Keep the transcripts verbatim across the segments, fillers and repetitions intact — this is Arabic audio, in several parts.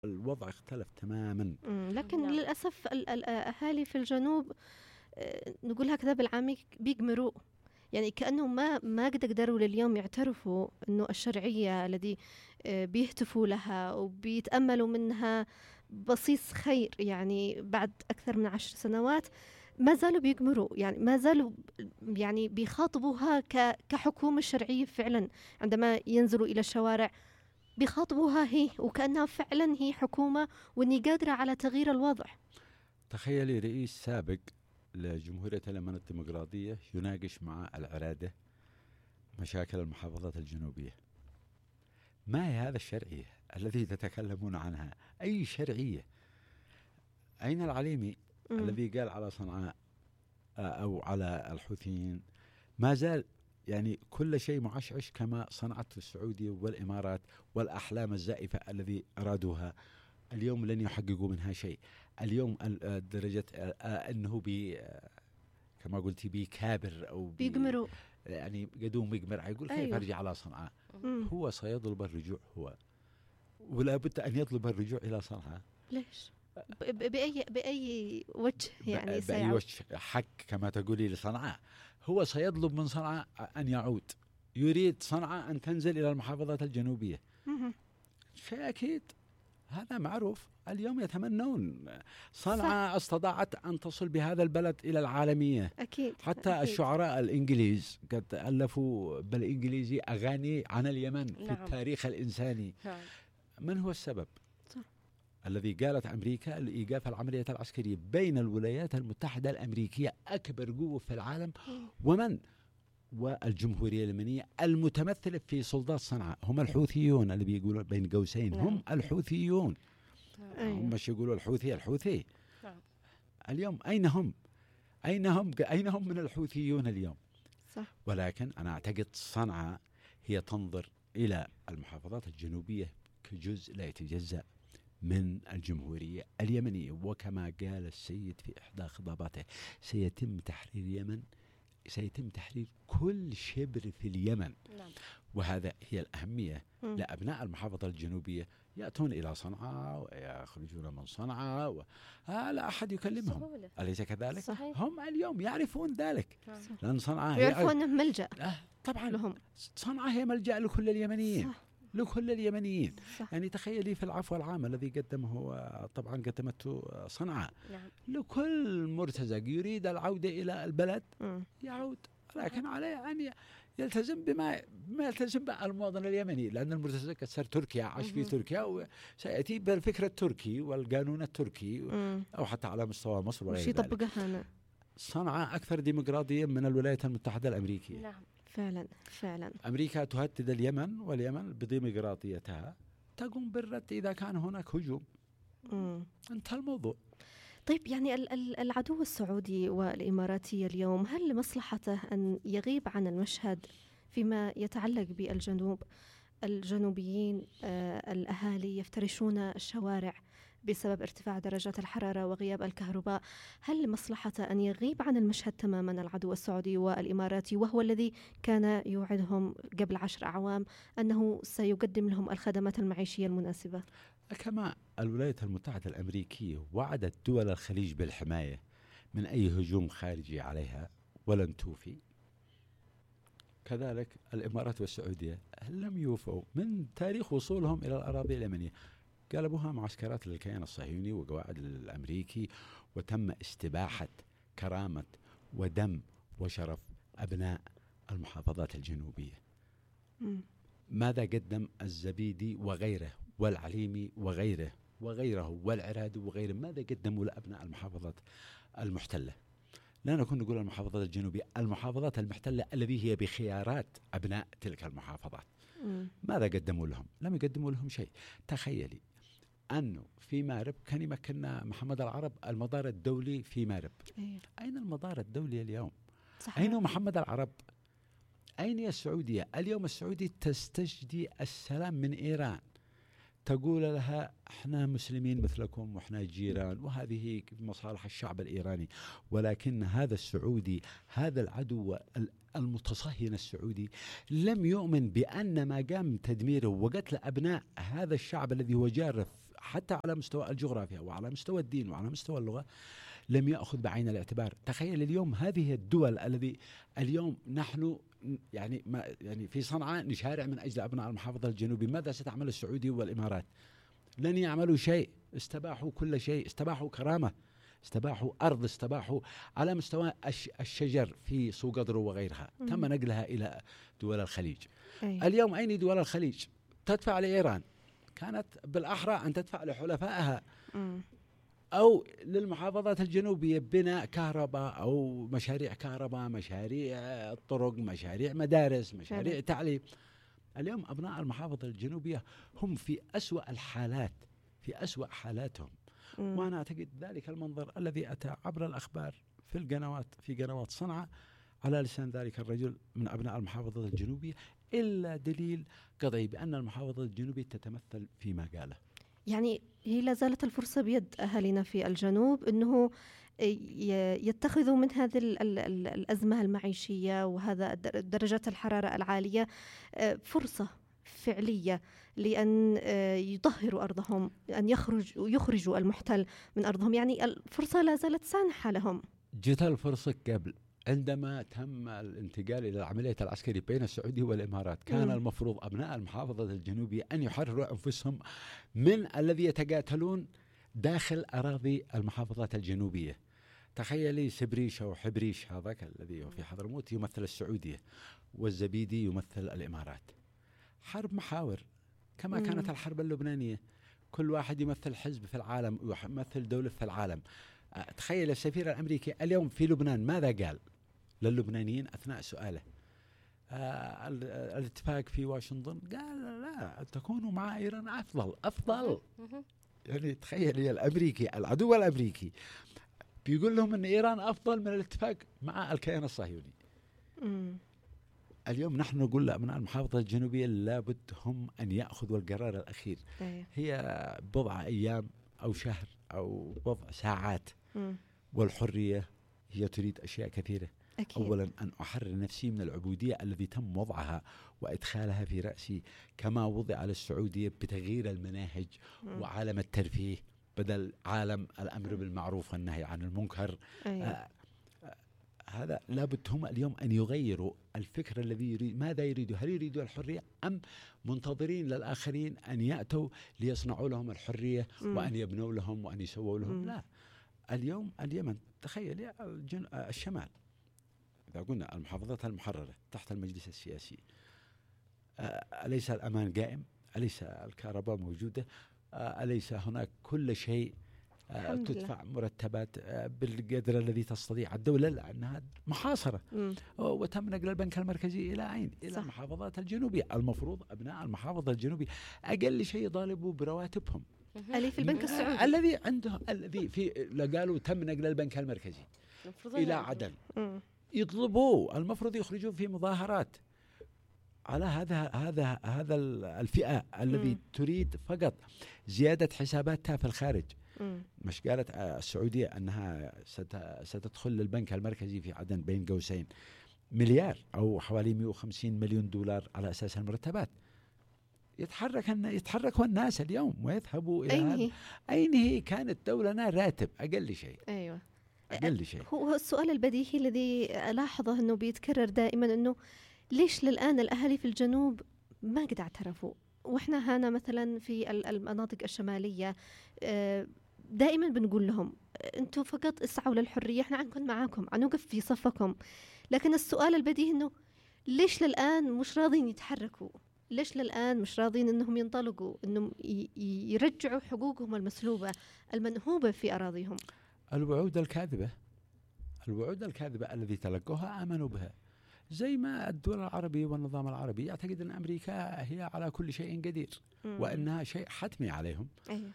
الوضع اختلف تماما. لكن نعم. للأسف الأهالي في الجنوب نقول هكذا بالعامي بيقمروا، يعني كأنه ما ما قد قدروا لليوم يعترفوا أنه الشرعية الذي بيهتفوا لها وبيتأملوا منها بصيص خير يعني بعد أكثر من عشر سنوات ما زالوا بيقمروا، يعني ما زالوا يعني بيخاطبوها كحكومة شرعية فعلا. عندما ينزلوا إلى الشوارع بيخاطبوها هي وكأنها فعلا هي حكومة وإني قادرة على تغيير الوضع. تخيلي رئيس سابق لجمهورية اليمن الديمقراطية يناقش مع العرادة مشاكل المحافظات الجنوبية. ما هي هذا الشرعية الذي تتكلمون عنها؟ أي شرعية؟ أين العليمي م. الذي قال على صنعاء أو على الحوثيين ما زال يعني كل شيء معشعش كما صنعت السعودية والإمارات والأحلام الزائفة الذي أرادوها اليوم لن يحققوا منها شيء. اليوم درجة أنه بي كما قلتي بيكابر أو بي بيقمروا يعني قدوم يقمر يقول كيف أيوه. أرجع على صنعاء؟ مم. هو سيطلب الرجوع هو ولا بد أن يطلب الرجوع إلى صنعاء. ليش؟ بأي بأي وجه يعني بأي وجه حق كما تقولي لصنعاء؟ هو سيطلب من صنعاء أن يعود، يريد صنعاء أن تنزل إلى المحافظات الجنوبية. شيء أكيد هذا معروف. اليوم يتمنون صنعاء استطاعت أن تصل بهذا البلد إلى العالمية. أكيد. حتى أكيد. الشعراء الإنجليز قد ألفوا بالإنجليزي أغاني عن اليمن نعم. في التاريخ الإنساني نعم. من هو السبب؟ صح. الذي قالت أمريكا لإيقاف العملية العسكرية بين الولايات المتحدة الأمريكية أكبر قوة في العالم ومن والجمهورية اليمنية المتمثلة في سلطات صنعاء هم الحوثيون اللي بيقولوا بين قوسين نعم. هم الحوثيون أيوه. هم مش يقولوا الحوثي الحوثي نعم. اليوم أين هم أين هم أين هم من الحوثيون اليوم صح. ولكن أنا أعتقد صنعاء هي تنظر إلى المحافظات الجنوبية كجزء لا يتجزأ من الجمهورية اليمنية. وكما قال السيد في إحدى خطاباته سيتم تحرير اليمن، سيتم تحرير كل شبر في اليمن نعم. وهذا هي الأهمية م. لأبناء المحافظة الجنوبية يأتون إلى صنعاء ويخرجون من صنعاء و... لا أحد يكلمهم سهولة. أليس كذلك؟ صحيح. هم اليوم يعرفون ذلك صح. لأن صنعاء يعرفون أنه ملجأ آه طبعا لهم. صنعاء هي ملجأ لكل اليمنيين صح. لكل اليمنيين صح. يعني تخيلي في العفو العام الذي قدمه طبعا قدمته صنعاء نعم. لكل مرتزق يريد العودة إلى البلد م. يعود، لكن عليه أن يلتزم بما ما يلتزم به المواطن اليمني لأن المرتزق صار تركيا عاش في تركيا وسيأتي بالفكر التركي والقانون التركي م. أو حتى على مستوى مصر وغير ذلك. يطبقها صنعاء أكثر ديمقراطية من الولايات المتحدة الأمريكية. نعم فعلا فعلا. أمريكا تهدد اليمن واليمن بديمقراطيتها تقوم بالرد إذا كان هناك هجوم. انتهى الموضوع. طيب يعني العدو السعودي والإماراتي اليوم هل لمصلحته أن يغيب عن المشهد فيما يتعلق بالجنوب؟ الجنوبيين آه الأهالي يفترشون الشوارع بسبب ارتفاع درجات الحرارة وغياب الكهرباء. هل لمصلحته أن يغيب عن المشهد تماما العدو السعودي والإماراتي وهو الذي كان يوعدهم قبل عشر أعوام أنه سيقدم لهم الخدمات المعيشية المناسبة؟ كما الولايات المتحدة الأمريكية وعدت دول الخليج بالحماية من أي هجوم خارجي عليها ولن توفي، كذلك الإمارات والسعودية لم يوفوا من تاريخ وصولهم إلى الأراضي اليمنية. قلبوها معسكرات للكيان الصهيوني وقواعد الأمريكي وتم استباحة كرامة ودم وشرف أبناء المحافظات الجنوبية. م. ماذا قدم الزبيدي وغيره والعليمي وغيره وغيره والعرادي وغيره؟ ماذا قدموا لأبناء المحافظات المحتلة؟ لا نكون نقول المحافظات الجنوبية، المحافظات المحتلة التي هي بخيارات أبناء تلك المحافظات. م. ماذا قدموا لهم؟ لم يقدموا لهم شيء. تخيلي أنه في مارب كان يمكننا محمد العرب المطار الدولي في مارب. أيه. أين المطار الدولي اليوم؟ صحيح. أين محمد العرب؟ أين السعودية؟ اليوم السعودية تستجدي السلام من إيران، تقول لها احنا مسلمين مثلكم واحنا جيران وهذه مصالح الشعب الإيراني، ولكن هذا السعودي هذا العدو المتصهين السعودي لم يؤمن بأن ما قام تدميره وقتل أبناء هذا الشعب الذي هو جار حتى على مستوى الجغرافيا وعلى مستوى الدين وعلى مستوى اللغة لم يأخذ بعين الاعتبار. تخيل اليوم هذه الدول الذي اليوم نحن يعني ما يعني في صنعاء نشارع من أجل أبناء المحافظة الجنوبي، ماذا ستعمل السعودية والإمارات؟ لن يعملوا شيء، استباحوا كل شيء، استباحوا كرامة، استباحوا أرض، استباحوا على مستوى الشجر في سوقدرو وغيرها. مم. تم نقلها إلى دول الخليج. أي. اليوم أين دول الخليج؟ تدفع لإيران، كانت بالأحرى أن تدفع لحلفائها مم. أو للمحافظات الجنوبية بناء كهرباء أو مشاريع كهرباء، مشاريع طرق، مشاريع مدارس، مشاريع فعلا. تعليم. اليوم أبناء المحافظة الجنوبية هم في أسوأ الحالات، في أسوأ حالاتهم. مم. وأنا أعتقد ذلك المنظر الذي أتى عبر الأخبار في القنوات في قنوات صنعاء على لسان ذلك الرجل من أبناء المحافظة الجنوبية إلا دليل قطعي بأن المحافظة الجنوبية تتمثل فيما قاله. يعني هي لا زالت الفرصة بيد أهالينا في الجنوب أنه ي- يتخذوا من هذه ال- ال- ال- الأزمة المعيشية وهذا در- درجات الحرارة العالية آه، فرصة فعلية لأن آه، يطهروا أرضهم، أن يخرج يخرجوا المحتل من أرضهم. يعني الفرصة لا زالت سانحة لهم. جت الفرصة قبل عندما تم الانتقال إلى العملية العسكرية بين السعودية والإمارات. كان مم. المفروض أبناء المحافظة الجنوبية أن يحرروا أنفسهم من الذي يتقاتلون داخل أراضي المحافظات الجنوبية. تخيلي سبريش أو حبريش هذاك الذي هو في حضرموت يمثل السعودية، والزبيدي يمثل الإمارات. حرب محاور كما مم. كانت الحرب اللبنانية، كل واحد يمثل حزب في العالم ويمثل دولة في العالم. أه، تخيل السفير الأمريكي اليوم في لبنان ماذا قال للبنانيين أثناء سؤاله؟ آه ال- الاتفاق في واشنطن قال لا، تكونوا مع إيران أفضل أفضل. يعني تخيل الأمريكي العدو الأمريكي بيقول لهم أن إيران أفضل من الاتفاق مع الكيان الصهيوني. مم. اليوم نحن نقول لأبناء المحافظة الجنوبية لابد هم أن يأخذوا القرار الأخير. أيه. هي بضع أيام أو شهر أو بضع ساعات، مم. والحرية هي تريد أشياء كثيرة. أكيد. أولا أن أحرر نفسي من العبودية التي تم وضعها وإدخالها في رأسي، كما وضع للسعودية بتغيير المناهج مم. وعالم الترفيه بدل عالم الأمر بالمعروف والنهي عن المنكر. أيه. آه آه هذا لابد هم اليوم أن يغيروا الفكر الذي يريد. ماذا يريدوا؟ هل يريدوا الحرية أم منتظرين للآخرين أن يأتوا ليصنعوا لهم الحرية مم. وأن يبنوا لهم وأن يسووا لهم؟ مم. لا. اليوم اليمن تخيل يا الجن... آه الشمال، إذا قلنا المحافظات المحررة تحت المجلس السياسي، آه أليس الأمان قائم؟ أليس الكهرباء موجودة؟ آه أليس هناك كل شيء؟ آه تدفع مرتبات آه بالقدر الذي تستطيع الدولة، لأنها محاصرة. مم. وتم نقل البنك المركزي إلى أين؟ إلى صح. المحافظات الجنوبية. المفروض أبناء المحافظة الجنوبية أقل شيء يطالبوا برواتبهم اللي في البنك السعودي. الذي عنده الذي في قالوا تم نقل البنك المركزي إلى عدن، مم. يطلبوا المفروض يخرجوا في مظاهرات على هذا هذا هذا الفئة الذي مم. تريد فقط زيادة حساباتها في الخارج. مم. مش قالت السعودية أنها ستدخل للبنك المركزي في عدن بين قوسين مليار أو حوالي مئة وخمسين مليون دولار على أساس المرتبات. يتحرك يتحركوا الناس اليوم ويذهبوا إلى أين هذا. هي؟ أين هي؟ كانت دولنا راتب أقل شيء، أيوة. أقل شيء. هو السؤال البديهي الذي ألاحظه أنه بيتكرر دائما، أنه ليش للآن الأهالي في الجنوب ما قد اعترفوا؟ وإحنا هنا مثلا في المناطق الشمالية دائما بنقول لهم أنتم فقط اسعوا للحرية، إحنا عنكم معاكم، عنوقف في صفكم. لكن السؤال البديهي أنه ليش للآن مش راضين يتحركوا؟ ليش للآن مش راضين أنهم ينطلقوا، أنهم يرجعوا حقوقهم المسلوبة المنهوبة في أراضيهم؟ الوعود الكاذبة، الوعود الكاذبة الذي تلقوها آمنوا بها. زي ما الدول العربية والنظام العربي يعتقد أن أمريكا هي على كل شيء قدير وأنها شيء حتمي عليهم. أيه.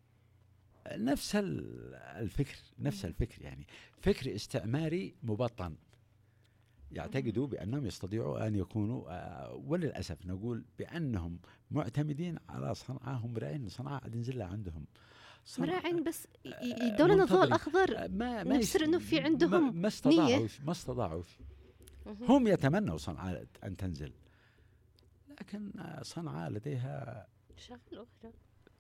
نفس الفكر نفس الفكر يعني فكر استعماري مبطن. يعتقدوا بأنهم يستطيعوا أن يكونوا وللأسف نقول بأنهم معتمدين على صنعاء. هم راعين صنعاء تنزل عندهم مراعين بس يدولنا الضوء الأخضر. ما ما نفسر إنه في عندهم ما استطاعوش ما استطاعوش هم يتمنوا صنعاء أن تنزل، لكن صنعاء لديها شغل أخرى.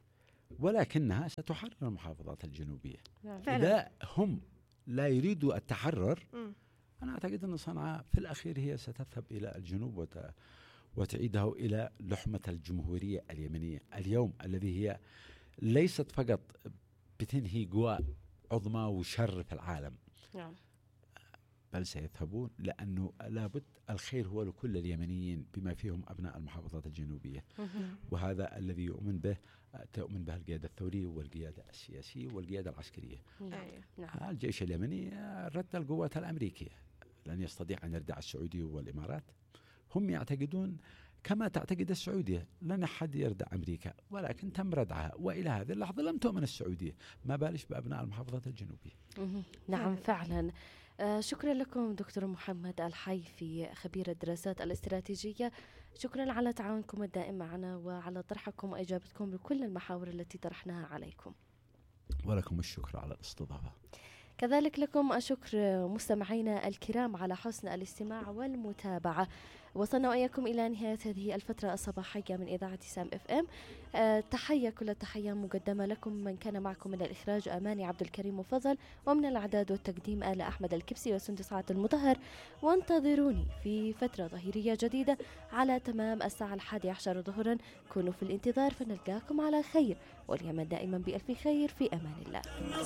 ولكنها ستحرر المحافظات الجنوبية. فعلا. إذا هم لا يريدوا التحرر، مم. أنا أعتقد أن صنعاء في الأخير هي ستذهب إلى الجنوب وت... وتعيده إلى لحمة الجمهورية اليمنية اليوم، الذي هي ليست فقط بتنهي قوى عظمى وشر في العالم، نعم. بل سيذهبون، لأنه لابد الخير هو لكل اليمنيين بما فيهم أبناء المحافظات الجنوبية. وهذا الذي يؤمن به تؤمن به القيادة الثورية والقيادة السياسية والقيادة العسكرية. نعم. الجيش اليمني رد القوات الأمريكية، لن يستطيع أن يردع السعودية والإمارات. هم يعتقدون كما تعتقد السعودية، لن أحد يردع أمريكا، ولكن تم ردعها، وإلى هذه اللحظة لم تؤمن السعودية، ما بالش بأبناء المحافظات الجنوبية. نعم فعلا. آه شكرا لكم دكتور محمد الحيفي خبير الدراسات الاستراتيجية، شكرا على تعاونكم الدائم معنا وعلى طرحكم وإجابتكم لكل المحاور التي طرحناها عليكم. ولكم الشكر على الاستضافة. كذلك لكم الشكر مستمعينا الكرام على حسن الاستماع والمتابعة. وصلنا وإياكم إلى نهاية هذه الفترة الصباحية من إذاعة سام اف ام. أه تحية كل التحية مقدمة لكم من كان معكم من الإخراج أماني عبد الكريم وفضل، ومن الإعداد والتقديم آل أحمد الكبسي وسندس عاد المطهر. وانتظروني في فترة ظهيرية جديدة على تمام الساعة الحادية عشر ظهرا. كونوا في الانتظار فنلقاكم على خير، واليمن دائما بألف خير، في أمان الله.